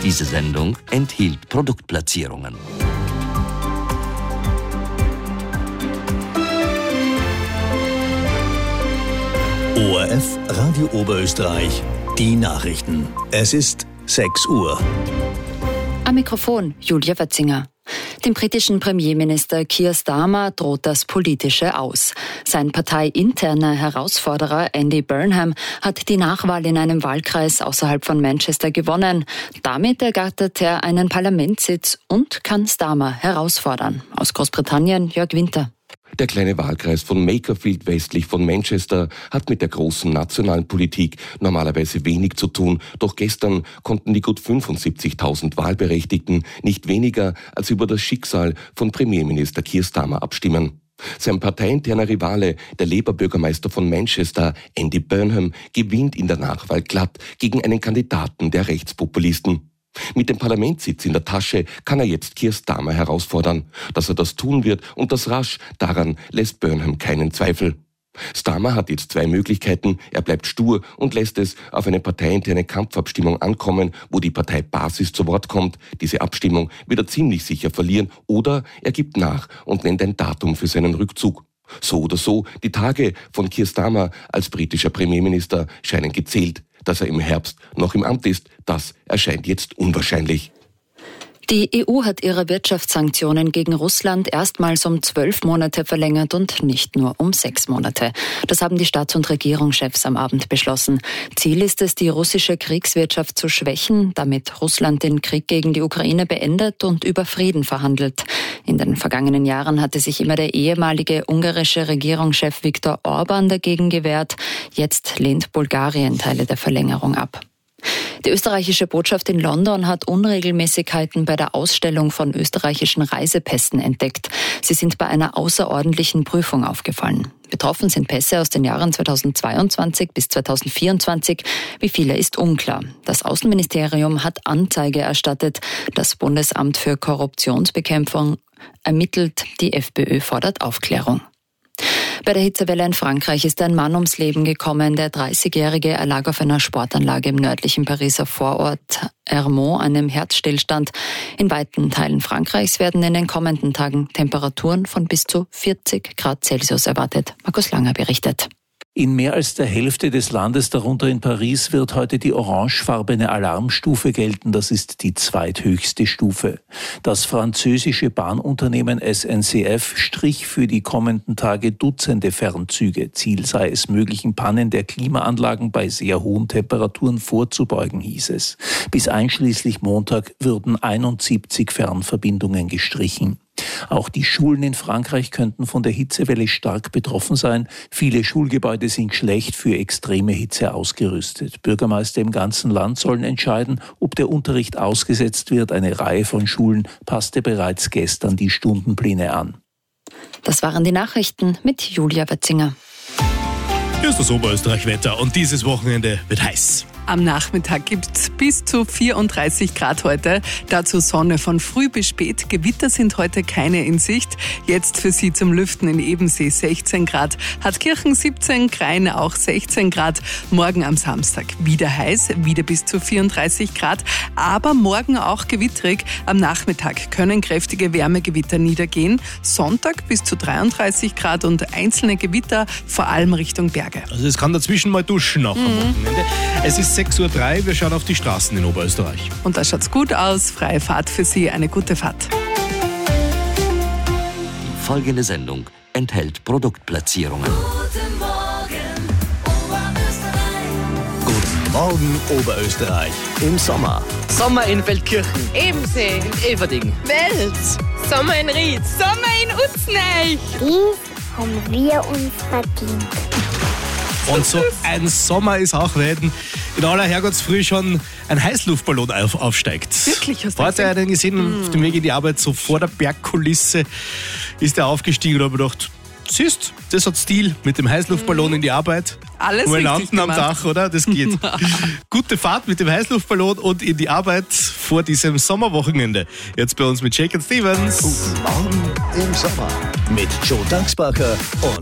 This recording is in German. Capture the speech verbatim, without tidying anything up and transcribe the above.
Diese Sendung enthielt Produktplatzierungen. O R F Radio Oberösterreich, die Nachrichten. Es ist sechs Uhr. Am Mikrofon Julia Wetzinger. Dem britischen Premierminister Keir Starmer droht das Politische aus. Sein parteiinterner Herausforderer Andy Burnham hat die Nachwahl in einem Wahlkreis außerhalb von Manchester gewonnen. Damit ergattert er einen Parlamentssitz und kann Starmer herausfordern. Aus Großbritannien Jörg Winter. Der kleine Wahlkreis von Makerfield westlich von Manchester hat mit der großen nationalen Politik normalerweise wenig zu tun. Doch gestern konnten die gut fünfundsiebzigtausend Wahlberechtigten nicht weniger als über das Schicksal von Premierminister Keir Starmer abstimmen. Sein parteiinterner Rivale, der Labour-Bürgermeister von Manchester, Andy Burnham, gewinnt in der Nachwahl glatt gegen einen Kandidaten der Rechtspopulisten. Mit dem Parlamentssitz in der Tasche kann er jetzt Keir Starmer herausfordern. Dass er das tun wird und das rasch, daran lässt Burnham keinen Zweifel. Starmer hat jetzt zwei Möglichkeiten. Er bleibt stur und lässt es auf eine parteiinterne Kampfabstimmung ankommen, wo die Parteibasis zu Wort kommt. Diese Abstimmung wird er ziemlich sicher verlieren. Oder er gibt nach und nennt ein Datum für seinen Rückzug. So oder so, die Tage von Keir Starmer als britischer Premierminister scheinen gezählt. Dass er im Herbst noch im Amt ist, das erscheint jetzt unwahrscheinlich. Die E U hat ihre Wirtschaftssanktionen gegen Russland erstmals um zwölf Monate verlängert und nicht nur um sechs Monate. Das haben die Staats- und Regierungschefs am Abend beschlossen. Ziel ist es, die russische Kriegswirtschaft zu schwächen, damit Russland den Krieg gegen die Ukraine beendet und über Frieden verhandelt. In den vergangenen Jahren hatte sich immer der ehemalige ungarische Regierungschef Viktor Orban dagegen gewehrt. Jetzt lehnt Bulgarien Teile der Verlängerung ab. Die österreichische Botschaft in London hat Unregelmäßigkeiten bei der Ausstellung von österreichischen Reisepässen entdeckt. Sie sind bei einer außerordentlichen Prüfung aufgefallen. Betroffen sind Pässe aus den Jahren zweitausendzweiundzwanzig bis zweitausendvierundzwanzig. Wie viele ist unklar. Das Außenministerium hat Anzeige erstattet. Das Bundesamt für Korruptionsbekämpfung ermittelt. Die FPÖ fordert Aufklärung. Bei der Hitzewelle in Frankreich ist ein Mann ums Leben gekommen. Der dreißigjährige erlag auf einer Sportanlage im nördlichen Pariser Vorort Ermont einem Herzstillstand. In weiten Teilen Frankreichs werden in den kommenden Tagen Temperaturen von bis zu vierzig Grad Celsius erwartet. Markus Langer berichtet. In mehr als der Hälfte des Landes, darunter in Paris, wird heute die orangefarbene Alarmstufe gelten. Das ist die zweithöchste Stufe. Das französische Bahnunternehmen S N C F strich für die kommenden Tage Dutzende Fernzüge. Ziel sei es, möglichen Pannen der Klimaanlagen bei sehr hohen Temperaturen vorzubeugen, hieß es. Bis einschließlich Montag würden einundsiebzig Fernverbindungen gestrichen. Auch die Schulen in Frankreich könnten von der Hitzewelle stark betroffen sein. Viele Schulgebäude sind schlecht für extreme Hitze ausgerüstet. Bürgermeister im ganzen Land sollen entscheiden, ob der Unterricht ausgesetzt wird. Eine Reihe von Schulen passte bereits gestern die Stundenpläne an. Das waren die Nachrichten mit Julia Wetzinger. Hier ist das Oberösterreich-Wetter und dieses Wochenende wird heiß. Am Nachmittag gibt es bis zu vierunddreißig Grad heute. Dazu Sonne von früh bis spät. Gewitter sind heute keine in Sicht. Jetzt für Sie zum Lüften in Ebensee sechzehn Grad. Hartkirchen siebzehn, Krain auch sechzehn Grad. Morgen am Samstag wieder heiß, wieder bis zu vierunddreißig Grad. Aber morgen auch gewittrig. Am Nachmittag können kräftige Wärmegewitter niedergehen. Sonntag bis zu dreiunddreißig Grad und einzelne Gewitter, vor allem Richtung Berge. Also es kann dazwischen mal duschen auch mhm. am Wochenende. Es ist sechs Uhr drei, wir schauen auf die Straßen in Oberösterreich. Und da schaut's gut aus. Freie Fahrt für Sie, eine gute Fahrt. Die folgende Sendung enthält Produktplatzierungen. Guten Morgen, Oberösterreich. Guten Morgen, Oberösterreich. Im Sommer. Sommer in Feldkirchen. Ebensee. In Everding. Wels. Sommer in Ried. Sommer in Utzneich. Dies haben wir uns verdient. Und so ein Sommer ist auch, wenn in aller Herrgottsfrüh schon ein Heißluftballon auf, aufsteigt. Wirklich? Hast du Heute einen gesehen, mm. auf dem Weg in die Arbeit, so vor der Bergkulisse ist er aufgestiegen und habe gedacht, siehst, das hat Stil, mit dem Heißluftballon mm. in die Arbeit. Alles Mal richtig landen am gemacht. Dach, oder? Das geht. Gute Fahrt mit dem Heißluftballon und in die Arbeit vor diesem Sommerwochenende. Jetzt bei uns mit Jake and Stevens. Guten Morgen im Sommer mit Joe Daxbacher und